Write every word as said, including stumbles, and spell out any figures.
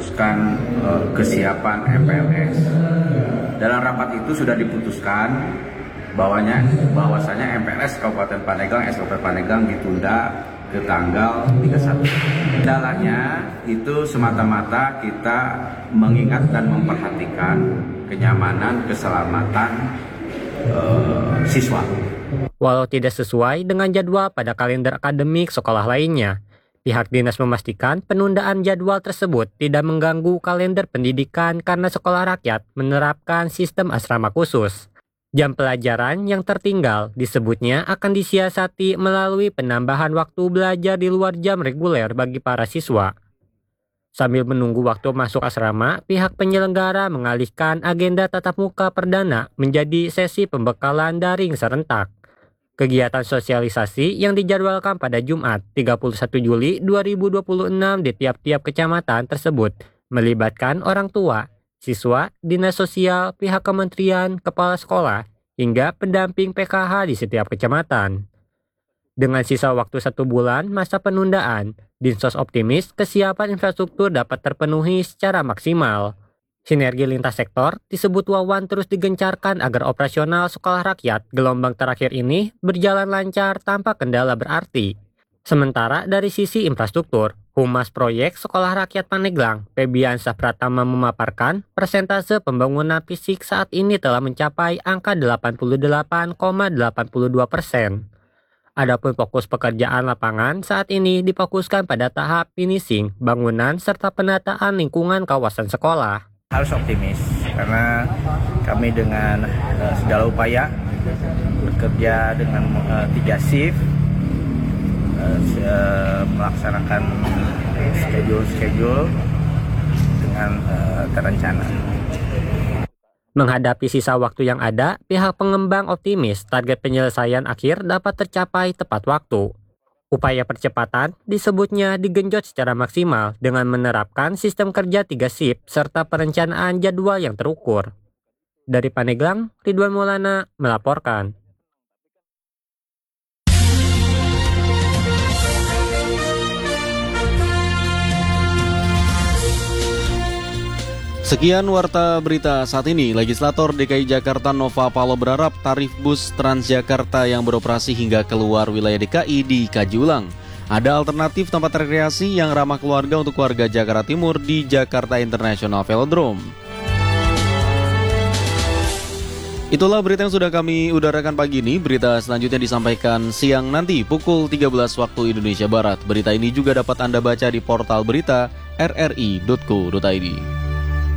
memutuskan uh, kesiapan M P L S. Dalam rapat itu sudah diputuskan bahwanya bahwasanya M P L S Kabupaten Pandeglang, S K P Pandeglang ditunda ke tanggal tiga puluh satu. Kendalanya itu semata-mata kita mengingat dan memperhatikan kenyamanan, keselamatan uh, siswa. Walau tidak sesuai dengan jadwal pada kalender akademik sekolah lainnya, pihak dinas memastikan penundaan jadwal tersebut tidak mengganggu kalender pendidikan karena sekolah rakyat menerapkan sistem asrama khusus. Jam pelajaran yang tertinggal disebutnya akan disiasati melalui penambahan waktu belajar di luar jam reguler bagi para siswa. Sambil menunggu waktu masuk asrama, pihak penyelenggara mengalihkan agenda tatap muka perdana menjadi sesi pembekalan daring serentak. Kegiatan sosialisasi yang dijadwalkan pada Jumat tiga puluh satu Juli dua ribu dua puluh enam di tiap-tiap kecamatan tersebut melibatkan orang tua, siswa, dinas sosial, pihak kementerian, kepala sekolah, hingga pendamping P K H di setiap kecamatan. Dengan sisa waktu satu bulan masa penundaan, Dinsos optimis kesiapan infrastruktur dapat terpenuhi secara maksimal. Sinergi lintas sektor disebut Wawan terus digencarkan agar operasional sekolah rakyat gelombang terakhir ini berjalan lancar tanpa kendala berarti. Sementara dari sisi infrastruktur, Humas Proyek Sekolah Rakyat Pandeglang, Febiansyah Pratama memaparkan persentase pembangunan fisik saat ini telah mencapai angka delapan puluh delapan koma delapan dua persen. Adapun fokus pekerjaan lapangan saat ini difokuskan pada tahap finishing, bangunan, serta penataan lingkungan kawasan sekolah. Harus optimis karena kami dengan uh, segala upaya bekerja dengan uh, tiga shift, uh, melaksanakan schedule-schedule dengan uh, terencana. Menghadapi sisa waktu yang ada, pihak pengembang optimis target penyelesaian akhir dapat tercapai tepat waktu. Upaya percepatan disebutnya digenjot secara maksimal dengan menerapkan sistem kerja tiga shift serta perencanaan jadwal yang terukur. Dari Pandeglang, Ridwan Maulana melaporkan. Sekian warta berita saat ini. Legislator D K I Jakarta Nova Palo berharap tarif bus Transjakarta yang beroperasi hingga keluar wilayah D K I dikaji ulang. Ada alternatif tempat rekreasi yang ramah keluarga untuk warga Jakarta Timur di Jakarta International Velodrome. Itulah berita yang sudah kami udarakan pagi ini. Berita selanjutnya disampaikan siang nanti pukul tiga belas waktu Indonesia Barat. Berita ini juga dapat Anda baca di portal berita r r i dot co dot i d.